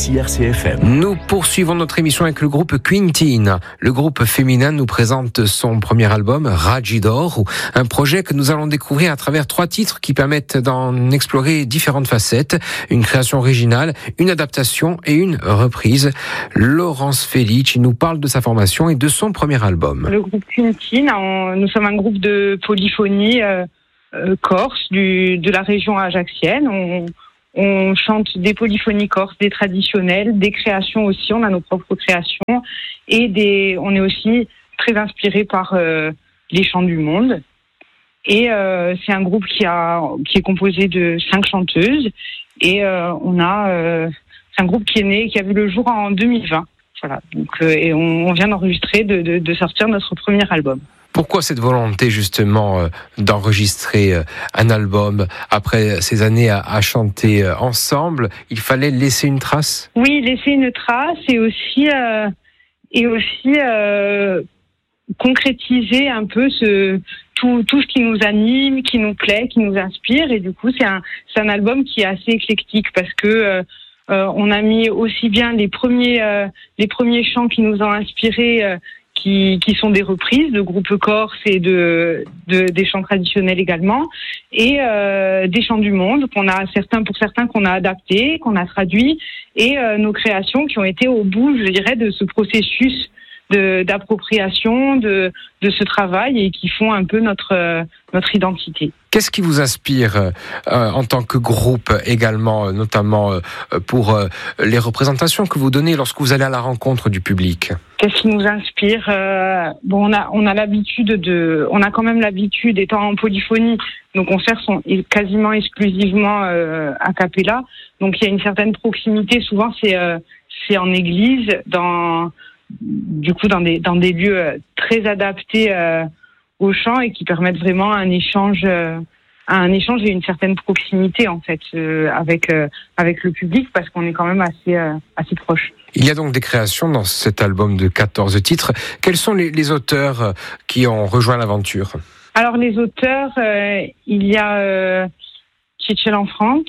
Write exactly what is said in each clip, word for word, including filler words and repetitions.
Ici R C F M. Nous poursuivons notre émission avec le groupe Quintin. Le groupe féminin nous présente son premier album, Rajidor, un projet que nous allons découvrir à travers trois titres qui permettent d'en explorer différentes facettes, une création originale, une adaptation et une reprise. Laurence Felici nous parle de sa formation et de son premier album. Le groupe Quintin, nous sommes un groupe de polyphonie euh, euh, corse du, de la région ajaxienne. On, On chante des polyphonies corses, des traditionnelles, des créations aussi. On a nos propres créations et des. On est aussi très inspiré par euh, les chants du monde. Et euh, c'est un groupe qui a qui est composé de cinq chanteuses et euh, on a. Euh, c'est un groupe qui est né, qui a vu le jour en deux mille vingt. Voilà. Donc euh, et on, on vient d'enregistrer, de, de, de sortir notre premier album. Pourquoi cette volonté justement d'enregistrer un album après ces années à, à chanter ensemble? Il fallait laisser une trace? Oui, laisser une trace et aussi euh, et aussi euh, concrétiser un peu ce tout tout ce qui nous anime, qui nous plaît, qui nous inspire. Et du coup, c'est un c'est un album qui est assez éclectique parce que euh, euh, on a mis aussi bien les premiers euh, les premiers chants qui nous ont inspirés. Euh, Qui, qui sont des reprises de groupes corses et de, de des chants traditionnels également, et euh, des chants du monde qu'on a certains pour certains qu'on a adaptés, qu'on a traduits, et euh, nos créations qui ont été au bout, je dirais, de ce processus de d'appropriation de de ce travail et qui font un peu notre euh, notre identité. Qu'est-ce qui vous inspire euh, en tant que groupe également, notamment euh, pour euh, les représentations que vous donnez lorsque vous allez à la rencontre du public? Qu'est-ce qui nous inspire? euh, Bon, on a on a l'habitude de, on a quand même l'habitude, étant en polyphonie, nos concerts sont quasiment exclusivement euh, a cappella, donc il y a une certaine proximité. Souvent, c'est euh, c'est en église, dans du coup dans des dans des lieux très adaptés euh, au chant et qui permettent vraiment un échange, euh, un échange et une certaine proximité en fait euh, avec euh, avec le public parce qu'on est quand même assez euh, assez proche. Il y a donc des créations dans cet album de quatorze titres. Quels sont les, les auteurs qui ont rejoint l'aventure? Alors les auteurs, euh, il y a euh, Tchétchène Lanfranc,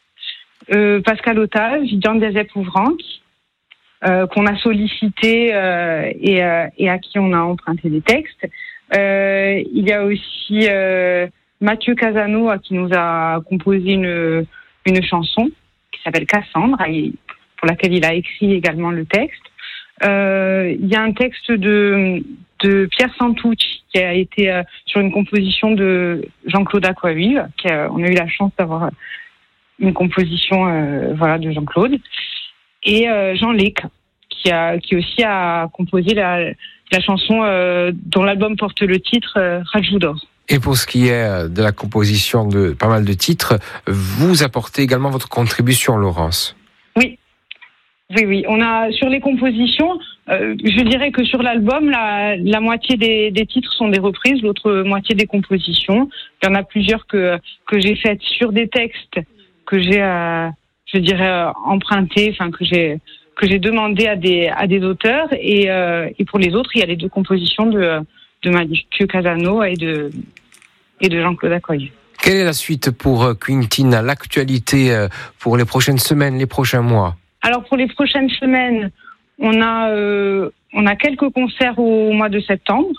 euh, Pascal Otage, Jean Diazep-Ouvranc, euh, qu'on a sollicité euh, et, euh, et à qui on a emprunté des textes. Euh, il y a aussi euh, Mathieu Casano à qui nous a composé une une chanson qui s'appelle Cassandre, pour laquelle il a écrit également le texte. Euh, il y a un texte de de Pierre Santucci qui a été euh, sur une composition de Jean-Claude Aquavive. Qui a, on a eu la chance d'avoir une composition euh, voilà de Jean-Claude et euh, Jean Lec qui a qui aussi a composé la la chanson euh, dont l'album porte le titre euh, Rajidor. Et pour ce qui est de la composition de pas mal de titres, vous apportez également votre contribution, Laurence. Oui, oui, oui. On a sur les compositions, euh, je dirais que sur l'album, la, la moitié des, des titres sont des reprises, l'autre moitié des compositions. Il y en a plusieurs que que j'ai faites sur des textes que j'ai, euh, je dirais, euh, empruntés, enfin que j'ai que j'ai demandé à des à des auteurs et euh, et pour les autres il y a les deux compositions de de Mathieu Casano et de et de Jean-Claude Accoy. Quelle est la suite pour Quintin, l'actualité pour les prochaines semaines, les prochains mois? Alors pour les prochaines semaines, on a euh, on a quelques concerts au mois de septembre.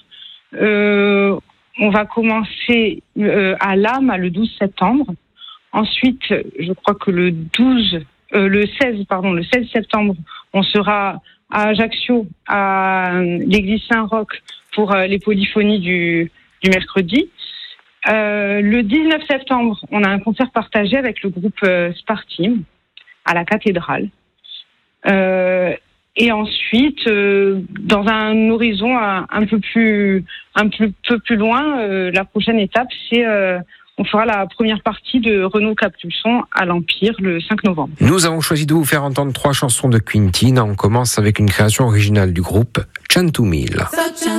Euh, on va commencer euh, à Lame le douze septembre. Ensuite, je crois que le douze Euh, le seize, pardon, le seize septembre, on sera à Ajaccio, à l'église Saint-Roch pour euh, les polyphonies du, du mercredi. Euh, le dix-neuf septembre, on a un concert partagé avec le groupe euh, Spartim à la cathédrale. Euh, et ensuite, euh, dans un horizon un, un peu plus, un peu, peu plus loin, euh, la prochaine étape, c'est euh, on fera la première partie de Renaud Capuçon à l'Empire le cinq novembre. Nous avons choisi de vous faire entendre trois chansons de Quintin. On commence avec une création originale du groupe, Chantumil.